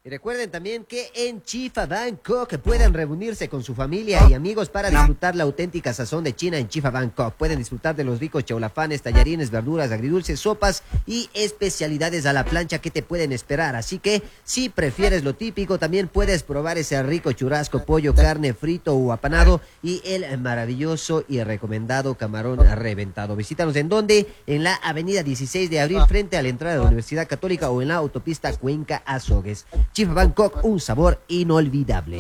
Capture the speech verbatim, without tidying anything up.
Y recuerden también que en Chifa Bangkok pueden reunirse con su familia y amigos para disfrutar la auténtica sazón de China en Chifa Bangkok. Pueden disfrutar de los ricos chaulafanes, tallarines, verduras, agridulces, sopas y especialidades a la plancha que te pueden esperar. Así que si prefieres lo típico, también puedes probar ese rico churrasco, pollo, carne frito o apanado y el maravilloso y recomendado camarón reventado. Visítanos en donde, en la avenida dieciséis de abril frente a la entrada de la Universidad Católica o en la autopista Cuenca Azogues. Chifa Bangkok, un sabor inolvidable.